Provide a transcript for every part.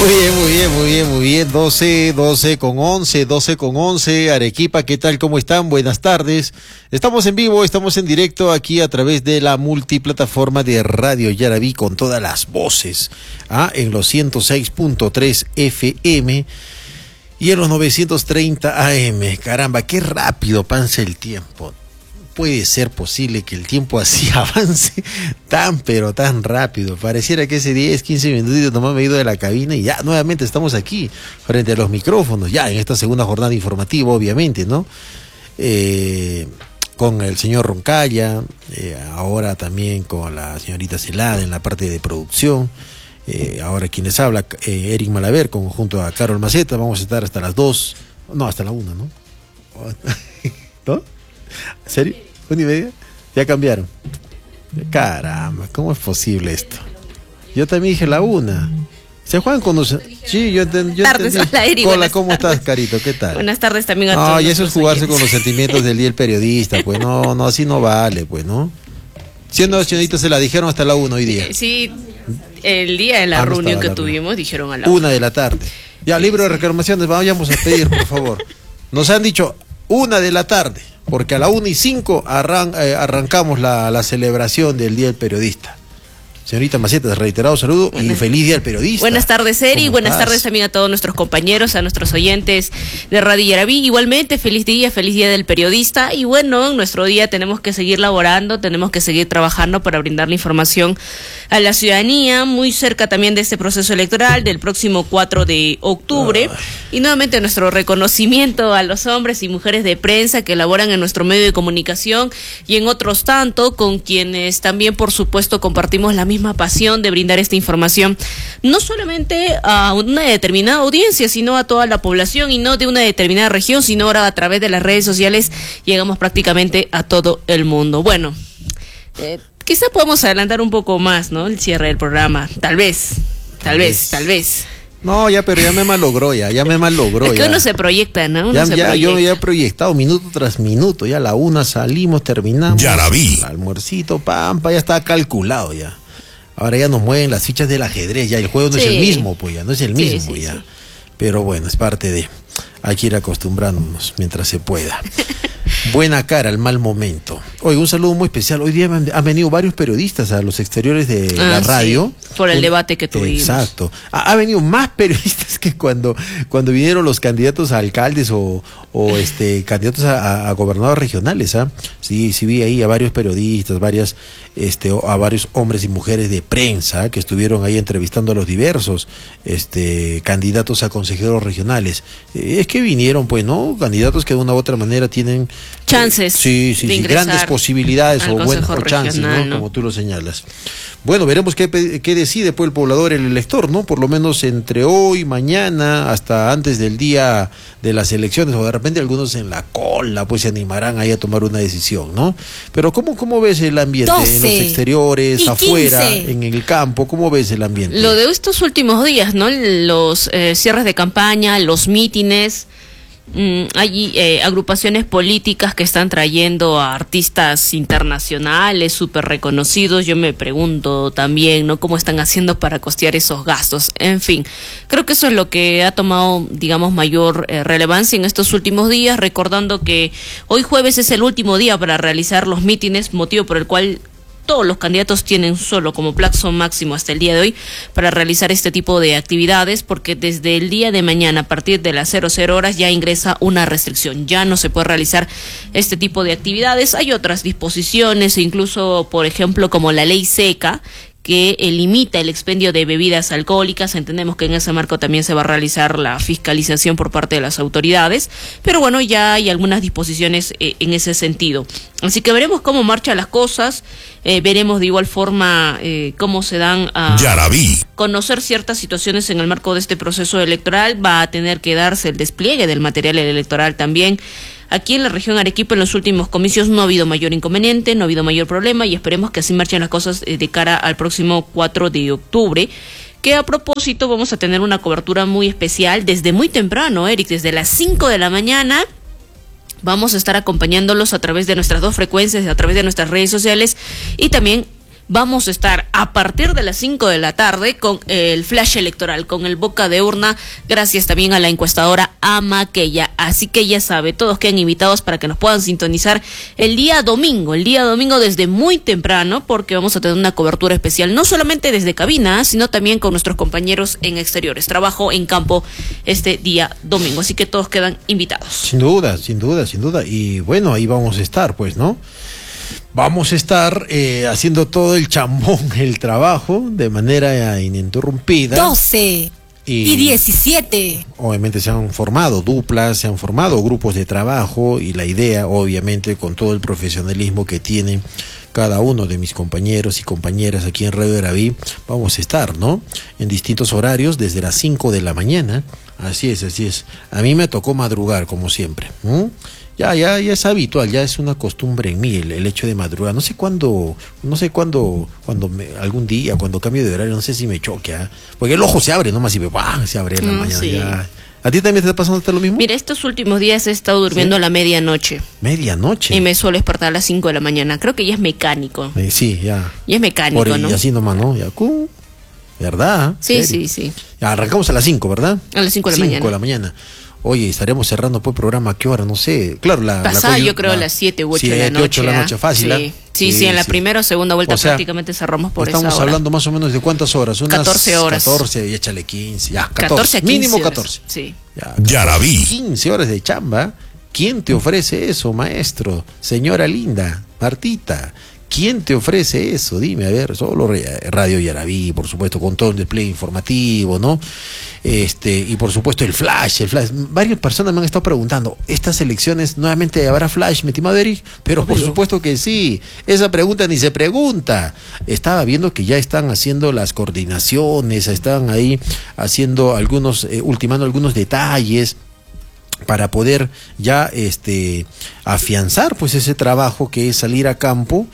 Muy bien, muy bien, muy bien, muy bien. 12 con 11. Arequipa, ¿qué tal? ¿Cómo están? Buenas tardes. Estamos en vivo, estamos en directo aquí a través de la multiplataforma de Radio Yaraví con todas las voces. En los 106.3 FM y en los 930 AM. Caramba, qué rápido pasa el tiempo. Puede ser posible que el tiempo así avance pero tan rápido. Pareciera que ese 10, 15 minutitos nomás me he ido de la cabina y ya nuevamente estamos aquí frente a los micrófonos, ya en esta segunda jornada informativa, obviamente, ¿no? Con el señor Roncalla, ahora también con la señorita Celada en la parte de producción. Ahora quien les habla, Eric Malaver, junto a Carol Maceta. Vamos a estar hasta las 2, no, hasta la 1, ¿no? ¿No? ¿En serio? ¿1:30? Ya cambiaron. Caramba, ¿cómo es posible esto? Yo también dije la 1. ¿Se juegan con los...? Sí, yo entendí. Hola, ¿cómo estás, Carito? ¿Qué tal? Buenas tardes también a todos. No, y eso es jugarse con los sentimientos del día del periodista, pues no, así no vale, pues, ¿no? Siendo señoritas, se la dijeron hasta la 1 hoy día. Sí, el día de la reunión que tuvimos dijeron a la 1 de la tarde. Ya, libro de reclamaciones, vayamos a pedir, por favor. Nos han dicho 1 de la tarde. Porque a la 1:05 arrancamos la celebración del Día del Periodista. Señorita Maceta, reiterado saludo y feliz Día del Periodista. Buenas tardes, Eri. Buenas tardes también a todos nuestros compañeros, a nuestros oyentes de Radio Yaraví. Igualmente, feliz Día del Periodista. Y bueno, en nuestro día tenemos que seguir laborando, tenemos que seguir trabajando para brindar la información a la ciudadanía, muy cerca también de este proceso electoral del próximo 4 de octubre. Y nuevamente nuestro reconocimiento a los hombres y mujeres de prensa que laboran en nuestro medio de comunicación y en otros tanto, con quienes también, por supuesto, compartimos la misma pasión de brindar esta información, no solamente a una determinada audiencia, sino a toda la población, y no de una determinada región, sino ahora a través de las redes sociales llegamos prácticamente a todo el mundo. Bueno, quizá podamos adelantar un poco más, ¿no? El cierre del programa, tal vez. No, pero ya me malogró. Es que uno se proyecta, ¿no? Yo ya he proyectado minuto tras minuto, ya a la 1 salimos, terminamos. Yaraví. El almuercito, ya está calculado ya. Ahora ya nos mueven las fichas del ajedrez, ya el juego no es el mismo, pues ya, no es el mismo ya. Sí. Pero bueno, es parte de... Hay que ir acostumbrándonos mientras se pueda. Buena cara al mal momento. Oye, un saludo muy especial. Hoy día han venido varios periodistas a los exteriores de la radio. Sí, por el debate que tuvimos. Exacto. Ha venido más periodistas que cuando vinieron los candidatos a alcaldes o candidatos a gobernadores regionales. Sí, vi ahí a varios periodistas, a varios hombres y mujeres de prensa que estuvieron ahí entrevistando a los diversos candidatos a consejeros regionales. Es que vinieron, pues, ¿no? Candidatos que de una u otra manera tienen chances de grandes posibilidades o chances, ¿no? Como tú lo señalas. Bueno, veremos qué decide pues el poblador, el elector, ¿no? Por lo menos entre hoy, mañana, hasta antes del día de las elecciones, o de repente algunos en la cola pues se animarán ahí a tomar una decisión, ¿no? Pero ¿cómo ves el ambiente en los exteriores, afuera, en el campo? ¿Cómo ves el ambiente? Lo de estos últimos días, ¿no? Los cierres de campaña, los mítines. Hay agrupaciones políticas que están trayendo a artistas internacionales súper reconocidos. Yo me pregunto también, ¿no? ¿Cómo están haciendo para costear esos gastos? En fin, creo que eso es lo que ha tomado, digamos, mayor relevancia en estos últimos días, recordando que hoy jueves es el último día para realizar los mítines, motivo por el cual todos los candidatos tienen solo como plazo máximo hasta el día de hoy para realizar este tipo de actividades, porque desde el día de mañana, a partir de las 00 horas, ya ingresa una restricción. Ya no se puede realizar este tipo de actividades. Hay otras disposiciones, incluso, por ejemplo, como la ley seca, que limita el expendio de bebidas alcohólicas. Entendemos que en ese marco también se va a realizar la fiscalización por parte de las autoridades, pero bueno, ya hay algunas disposiciones en ese sentido. Así que veremos cómo marchan las cosas, veremos de igual forma cómo se dan a conocer ciertas situaciones en el marco de este proceso electoral. Va a tener que darse el despliegue del material electoral también. Aquí en la región Arequipa, en los últimos comicios no ha habido mayor inconveniente, no ha habido mayor problema, y esperemos que así marchen las cosas de cara al próximo 4 de octubre, que a propósito vamos a tener una cobertura muy especial desde muy temprano, Eric, desde las 5 de la mañana. Vamos a estar acompañándolos a través de nuestras 2 frecuencias, a través de nuestras redes sociales, y también vamos a estar a partir de las 5 de la tarde con el flash electoral, con el boca de urna, gracias también a la encuestadora Amaqueya. Así que ya sabe, todos quedan invitados para que nos puedan sintonizar el día domingo desde muy temprano, porque vamos a tener una cobertura especial, no solamente desde cabina, sino también con nuestros compañeros en exteriores. Trabajo en campo este día domingo, así que todos quedan invitados. Sin duda. Y bueno, ahí vamos a estar, pues, ¿no? Vamos a estar haciendo todo el chambón, el trabajo, de manera ininterrumpida. 12 y 17. Obviamente se han formado duplas, se han formado grupos de trabajo, y la idea, obviamente, con todo el profesionalismo que tienen cada uno de mis compañeros y compañeras aquí en Radio Yaraví, vamos a estar, ¿no? En distintos horarios, desde las 5 de la mañana. Así es. A mí me tocó madrugar, como siempre. Ya es habitual, ya es una costumbre en mí el hecho de madrugar. No sé cuándo, algún día, cuando cambio de horario, no sé si me choque, porque el ojo se abre nomás y se abre en la mañana. Sí. Ya. ¿A ti también te está pasando lo mismo? Mira, estos últimos días he estado durmiendo a la medianoche. ¿Medianoche? Y me suelo despertar a las 5 de la mañana. Creo que ya es mecánico. Sí, ya. Ya es mecánico, ¿no? Y así nomás, ¿no? Ya, ¿verdad? Sí. Ya, arrancamos a las 5, ¿verdad? A las 5 de la mañana. 5 de la mañana. Oye, estaremos cerrando pues programa, ¿a qué hora? No sé. Claro, yo creo a las 7 u 8 de la noche. 8 de la noche, fácil. Sí, en la primera o segunda vuelta, o sea, prácticamente cerramos por esa hora. Estamos hablando más o menos de cuántas horas, unas 14 horas. 14, y échale 15, ya, 14 a 15 mínimo horas. 14. Sí. Yaraví. 15 horas de chamba. ¿Quién te ofrece eso, maestro? Señora linda, Martita. ¿Quién te ofrece eso? Dime, a ver, solo Radio Yaraví, por supuesto, con todo el despliegue informativo, ¿no? Y por supuesto el flash. Varias personas me han estado preguntando, ¿estas elecciones nuevamente habrá flash, mi estimado Eric? Pero por supuesto que sí. Esa pregunta ni se pregunta. Estaba viendo que ya están haciendo las coordinaciones, están ahí haciendo ultimando algunos detalles para poder ya afianzar pues ese trabajo que es salir a campo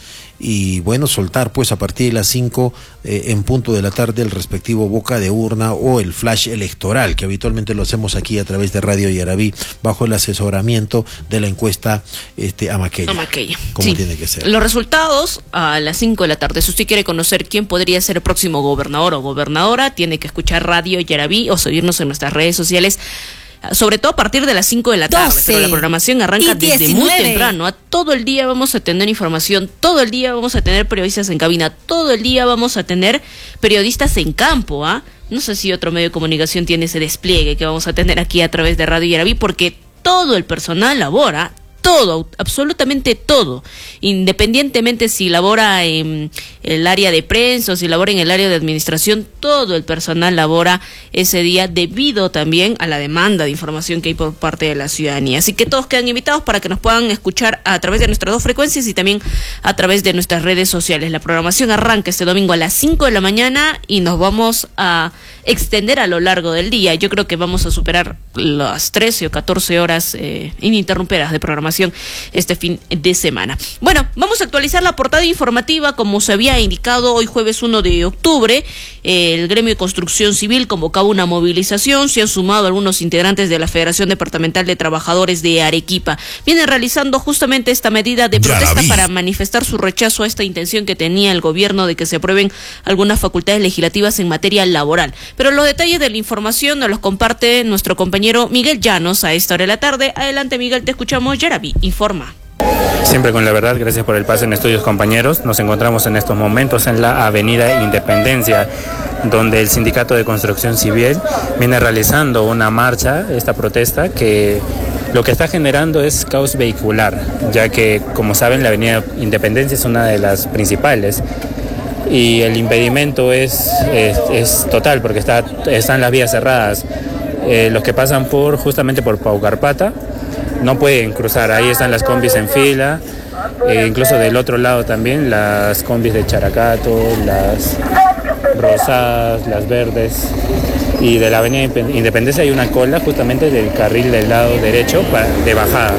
y bueno, soltar pues a partir de las 5 en punto de la tarde el respectivo boca de urna o el flash electoral, que habitualmente lo hacemos aquí a través de Radio Yaraví bajo el asesoramiento de la encuesta Amaqueya. Como tiene que ser. Los resultados a las 5 de la tarde. Si usted quiere conocer quién podría ser el próximo gobernador o gobernadora, tiene que escuchar Radio Yaraví o seguirnos en nuestras redes sociales, sobre todo a partir de las 5 de la tarde, pero la programación arranca desde muy temprano. Todo el día vamos a tener información, todo el día vamos a tener periodistas en cabina, todo el día vamos a tener periodistas en campo, No sé si otro medio de comunicación tiene ese despliegue que vamos a tener aquí a través de Radio Yaraví, porque todo el personal labora, todo, absolutamente todo, independientemente si labora en el área de prensa o si labora en el área de administración, todo el personal labora ese día debido también a la demanda de información que hay por parte de la ciudadanía. Así que todos quedan invitados para que nos puedan escuchar a través de nuestras 2 frecuencias y también a través de nuestras redes sociales. La programación arranca este domingo a las 5 de la mañana y nos vamos a extender a lo largo del día. Yo creo que vamos a superar las 13 o 14 horas ininterrumpidas de programación este fin de semana. Bueno, vamos a actualizar la portada informativa como se había indicado hoy jueves 1 de octubre. El gremio de construcción civil convocaba una movilización, se han sumado algunos integrantes de la Federación Departamental de Trabajadores de Arequipa. Vienen realizando justamente esta medida de protesta para manifestar su rechazo a esta intención que tenía el gobierno de que se aprueben algunas facultades legislativas en materia laboral. Pero los detalles de la información nos los comparte nuestro compañero Miguel Llanos a esta hora de la tarde. Adelante, Miguel, te escuchamos. Yaraví informa. Siempre con la verdad, gracias por el pase en estudios, compañeros. Nos encontramos en estos momentos en la Avenida Independencia, donde el Sindicato de Construcción Civil viene realizando una marcha, esta protesta, que lo que está generando es caos vehicular, ya que, como saben, la Avenida Independencia es una de las principales y el impedimento es total porque están las vías cerradas. Los que pasan justamente por Paucarpata no pueden cruzar, ahí están las combis en fila, incluso del otro lado también las combis de Characato, las rosadas, las verdes, y de la Avenida Independencia hay una cola justamente del carril del lado derecho de bajada,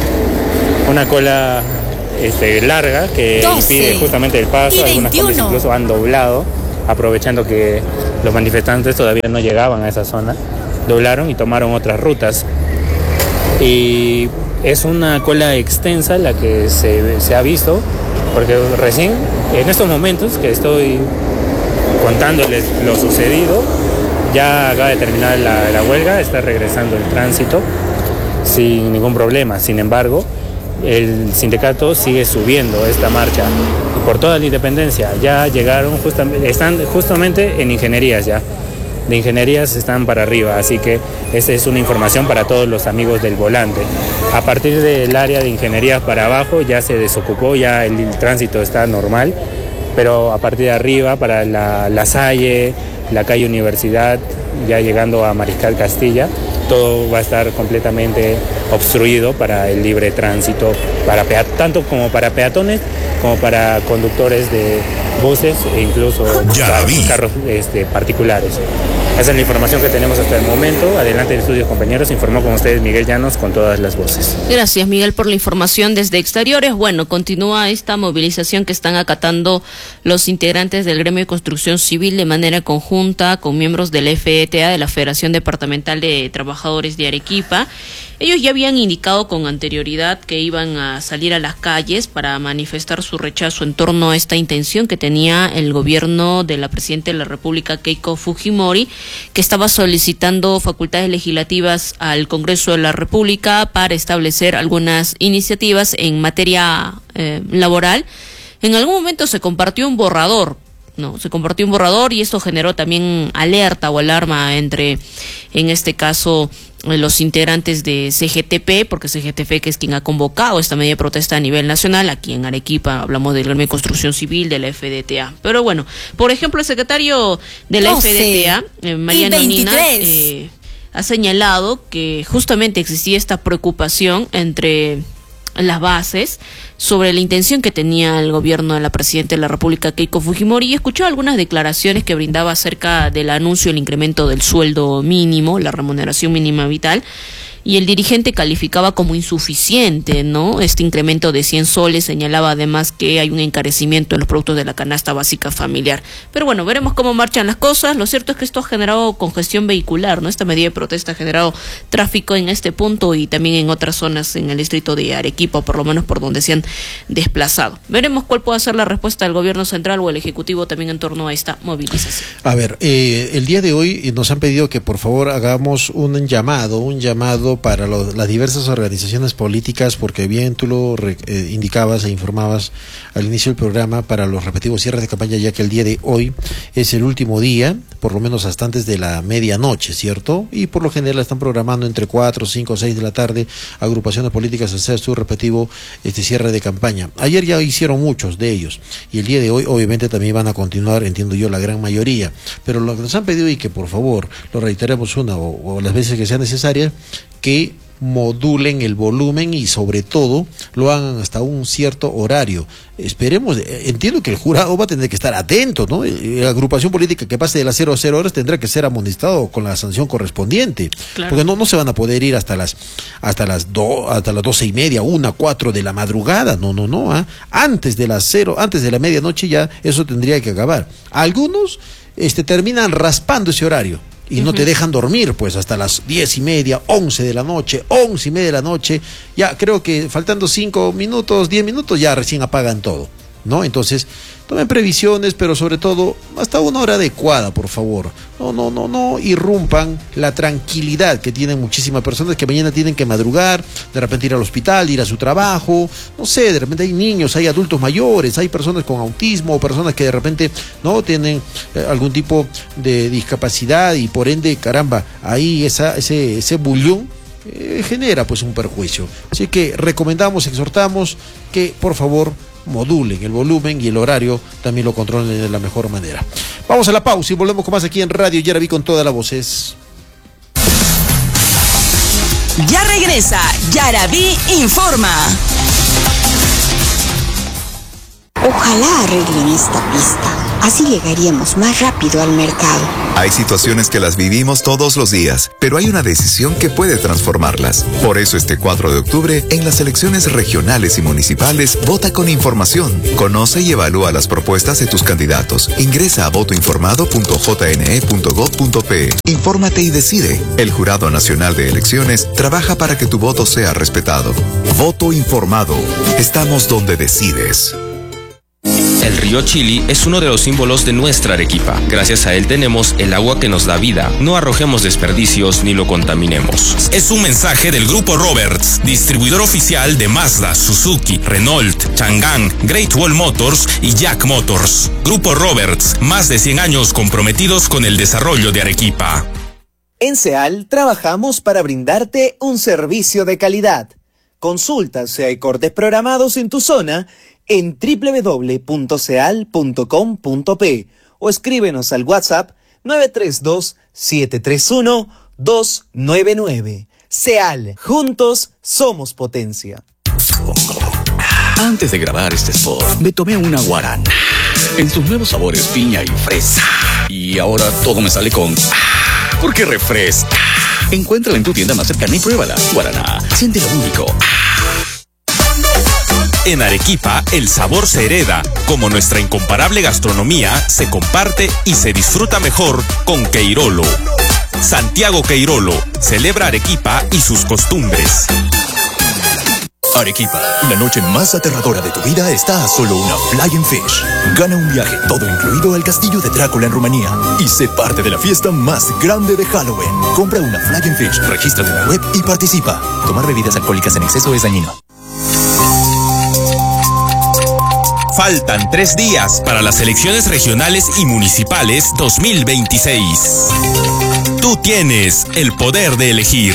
una cola larga que impide justamente el paso. Algunas combis incluso han doblado, aprovechando que los manifestantes todavía no llegaban a esa zona, doblaron y tomaron otras rutas. Y es una cola extensa la que se ha visto porque recién en estos momentos que estoy contándoles lo sucedido, ya acaba de terminar la huelga, está regresando el tránsito sin ningún problema. Sin embargo, el sindicato sigue subiendo esta marcha por toda la Independencia. Ya llegaron, están justamente en ingenierías ya. De ingenierías están para arriba, así que esa es una información para todos los amigos del volante. A partir del área de ingenierías para abajo ya se desocupó, ya el tránsito está normal, pero a partir de arriba para la Salle, la calle Universidad, ya llegando a Mariscal Castilla, todo va a estar completamente obstruido para el libre tránsito, tanto como para peatones como para conductores de buses e incluso carros particulares. Esa es la información que tenemos hasta el momento. Adelante de estudios, compañeros. Informó con ustedes Miguel Llanos con todas las voces. Gracias, Miguel, por la información desde Exteriores. Bueno, continúa esta movilización que están acatando los integrantes del gremio de construcción civil de manera conjunta con miembros del FETA, de la Federación Departamental de Trabajadores de Arequipa. Ellos ya habían indicado con anterioridad que iban a salir a las calles para manifestar su rechazo en torno a esta intención que tenía el gobierno de la Presidenta de la República, Keiko Fujimori, que estaba solicitando facultades legislativas al Congreso de la República para establecer algunas iniciativas en materia laboral. En algún momento se compartió un borrador, y esto generó también alerta o alarma entre, en este caso, los integrantes de CGTP, porque CGTP que es quien ha convocado esta medida de protesta a nivel nacional. Aquí en Arequipa hablamos del gremio de construcción civil, de la FDTA. Pero bueno, por ejemplo, el secretario de la FDTA, Mariano Nina, ha señalado que justamente existía esta preocupación entre las bases sobre la intención que tenía el gobierno de la Presidenta de la República, Keiko Fujimori, y escuchó algunas declaraciones que brindaba acerca del anuncio del incremento del sueldo mínimo, la remuneración mínima vital, y el dirigente calificaba como insuficiente, ¿no?, este incremento de 100 soles, señalaba además que hay un encarecimiento en los productos de la canasta básica familiar. Pero bueno, veremos cómo marchan las cosas. Lo cierto es que esto ha generado congestión vehicular, ¿no? Esta medida de protesta ha generado tráfico en este punto y también en otras zonas en el distrito de Arequipa, o por lo menos por donde se han desplazado. Veremos cuál puede ser la respuesta del gobierno central o el ejecutivo también en torno a esta movilización. A ver, el día de hoy nos han pedido que por favor hagamos un llamado para las diversas organizaciones políticas, porque bien tú lo indicabas e informabas al inicio del programa, para los respectivos cierres de campaña, ya que el día de hoy es el último día, por lo menos hasta antes de la medianoche, ¿cierto? Y por lo general están programando entre 4, 5, 6 de la tarde agrupaciones políticas a hacer su respectivo cierre de campaña. Ayer ya hicieron muchos de ellos y el día de hoy obviamente también van a continuar, entiendo yo, la gran mayoría, pero lo que nos han pedido, y que por favor lo reiteremos una o las veces que sea necesaria, que modulen el volumen y sobre todo lo hagan hasta un cierto horario. Esperemos, entiendo que el jurado va a tener que estar atento, ¿no? La agrupación política que pase de las 0 a 0 horas tendrá que ser amonestado con la sanción correspondiente, claro, porque no se van a poder ir hasta las 12:30, 1, 4 de la madrugada, no, antes de la medianoche ya eso tendría que acabar. Algunos terminan raspando ese horario y no te dejan dormir, pues, hasta las 10:30, 11 de la noche, 11:30 de la noche, ya creo que faltando 5 minutos, 10 minutos, ya recién apagan todo, ¿no? Entonces, tomen previsiones, pero sobre todo, hasta una hora adecuada, por favor. No irrumpan la tranquilidad que tienen muchísimas personas que mañana tienen que madrugar, de repente ir al hospital, ir a su trabajo, no sé, de repente hay niños, hay adultos mayores, hay personas con autismo, o personas que de repente no tienen algún tipo de discapacidad y por ende, caramba, ahí ese bullón genera pues un perjuicio. Así que recomendamos, exhortamos que por favor modulen el volumen y el horario, también lo controlen de la mejor manera. Vamos a la pausa y volvemos con más aquí en Radio Yaraví con todas las voces. Ya regresa Yaraví Informa. Ojalá arreglen esta pista. Así llegaríamos más rápido al mercado. Hay situaciones que las vivimos todos los días, pero hay una decisión que puede transformarlas. Por eso este 4 de octubre, en las elecciones regionales y municipales, vota con información. Conoce y evalúa las propuestas de tus candidatos. Ingresa a votoinformado.jne.gov.pe. Infórmate y decide. El Jurado Nacional de Elecciones trabaja para que tu voto sea respetado. Voto informado. Estamos donde decides. El río Chili es uno de los símbolos de nuestra Arequipa. Gracias a él tenemos el agua que nos da vida. No arrojemos desperdicios ni lo contaminemos. Es un mensaje del Grupo Roberts, distribuidor oficial de Mazda, Suzuki, Renault, Chang'an, Great Wall Motors y Jack Motors. Grupo Roberts, más de 100 años comprometidos con el desarrollo de Arequipa. En SEAL trabajamos para brindarte un servicio de calidad. Consulta si hay cortes programados en tu zona en www.seal.com.p o escríbenos al WhatsApp 932-731-299. SEAL, juntos somos potencia. Antes de grabar este spot, me tomé una guarana en sus nuevos sabores piña y fresa. Y ahora todo me sale con porque refresca. Encuéntrala en tu tienda más cercana y pruébala. Guaraná, siente lo único. En Arequipa, el sabor se hereda, como nuestra incomparable gastronomía se comparte y se disfruta mejor con Queirolo. Santiago Queirolo celebra Arequipa y sus costumbres. Arequipa, la noche más aterradora de tu vida está a solo una Flying Fish. Gana un viaje todo incluido al castillo de Drácula en Rumanía y sé parte de la fiesta más grande de Halloween. Compra una Flying Fish, regístrate en la web y participa. Tomar bebidas alcohólicas en exceso es dañino. Faltan 3 días para las elecciones regionales y municipales 2026. Tú tienes el poder de elegir.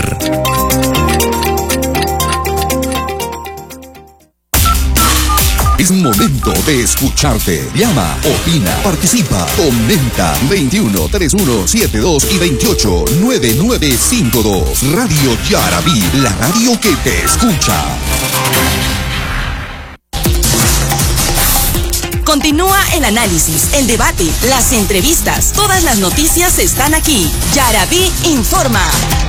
Es momento de escucharte. Llama, opina, participa, comenta. 21 31 72 y 28 9952. Radio Yarabí, la radio que te escucha. Continúa el análisis, el debate, las entrevistas. Todas las noticias están aquí. Yarabí informa.